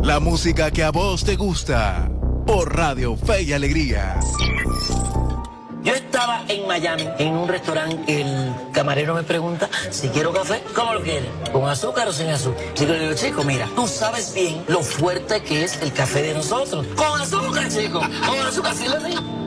La música que a vos te gusta. Por Radio Fe y Alegría. Yo estaba en Miami, en un restaurante, el camarero me pregunta si quiero café, ¿cómo lo quiere? ¿Con azúcar o sin azúcar? Chico, le digo, chico, mira, tú sabes bien lo fuerte que es el café de nosotros. Con azúcar, chico, con azúcar, sí lo digo.